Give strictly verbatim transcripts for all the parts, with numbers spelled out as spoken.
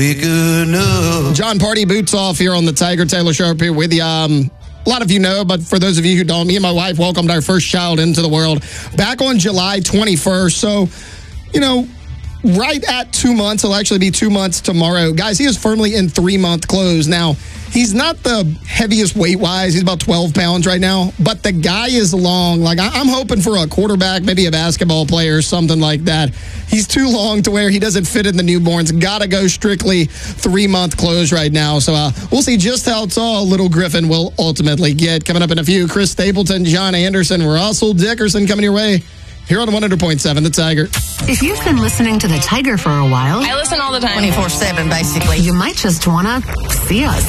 John Party boots off here on the Tiger Taylor Show up here with you. Um, a lot of you know, but for those of you who don't, me and my wife welcomed our first child into the world back on July twenty-first. So, you know, right at two months, it'll actually be two months tomorrow. Guys, he is firmly in three-month clothes. Now, he's not the heaviest weight-wise. He's about twelve pounds right now, but the guy is long. Like, I'm hoping for a quarterback, maybe a basketball player or something like that. He's too long to where he doesn't fit in the newborns. Got to go strictly three-month clothes right now. So uh, we'll see just how tall little Griffin will ultimately get. Coming up in a few, Chris Stapleton, John Anderson, Russell Dickerson coming your way here on one hundred point seven The Tiger. If you've been listening to The Tiger for a while, I listen all the time. twenty-four seven, basically. You might just want to see us.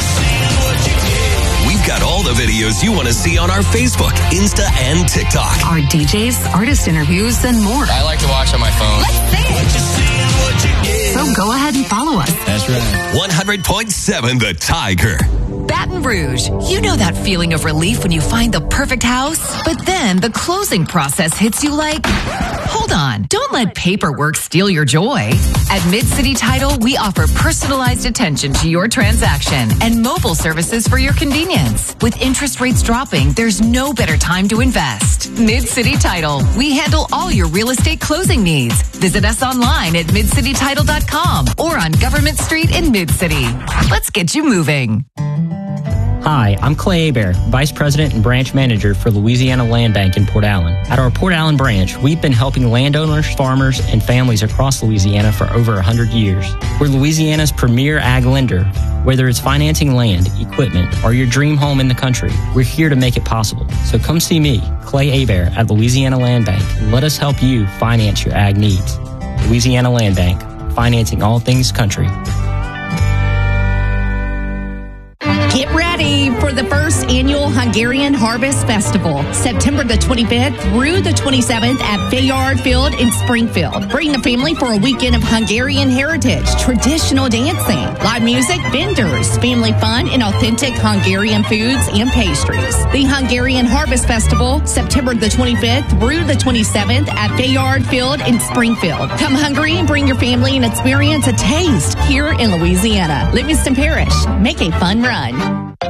We've got all the videos you want to see on our Facebook, Insta, and TikTok. Our D Js, artist interviews, and more. I like to watch on my phone. Let's see it. So go ahead and follow us. That's right. one hundred point seven The Tiger. Baton Rouge. You know that feeling of relief when you find the perfect house? But then the closing process hits you like, hold on, don't let paperwork steal your joy. At Mid-City Title, we offer personalized attention to your transaction and mobile services for your convenience. With interest rates dropping, there's no better time to invest. Mid-City Title. We handle all your real estate closing needs. Visit us online at mid city title dot com or on Government Street in Mid-City. Let's get you moving. Hi, I'm Clay Hebert, Vice President and Branch Manager for Louisiana Land Bank in Port Allen. At our Port Allen branch, we've been helping landowners, farmers, and families across Louisiana for over one hundred years. We're Louisiana's premier ag lender. Whether it's financing land, equipment, or your dream home in the country, we're here to make it possible. So come see me, Clay Hebert, at Louisiana Land Bank, and let us help you finance your ag needs. Louisiana Land Bank, financing all things country. Get ready for the first annual Hungarian Harvest Festival, September the twenty-fifth through the twenty-seventh at Bayard Field in Springfield. Bring the family for a weekend of Hungarian heritage, traditional dancing, live music, vendors, family fun, and authentic Hungarian foods and pastries. The Hungarian Harvest Festival, September the twenty-fifth through the twenty-seventh at Bayard Field in Springfield. Come hungry and bring your family and experience a taste here in Louisiana. Livingston Parish. Make a fun run.